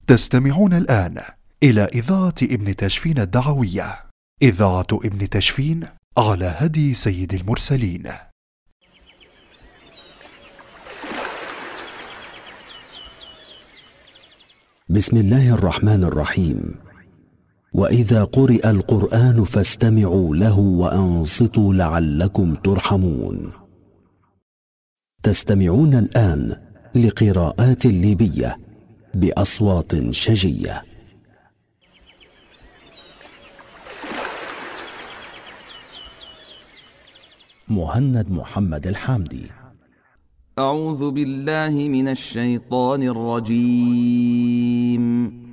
تستمعون الآن إلى إذاعة ابن تشفين الدعوية، إذاعة ابن تشفين على هدي سيد المرسلين. بسم الله الرحمن الرحيم. وإذا قرئ القرآن فاستمعوا له وأنصتوا لعلكم ترحمون. تستمعون الآن لقراءات ليبية بأصوات شجية. مهند محمد الحامدي. أعوذ بالله من الشيطان الرجيم.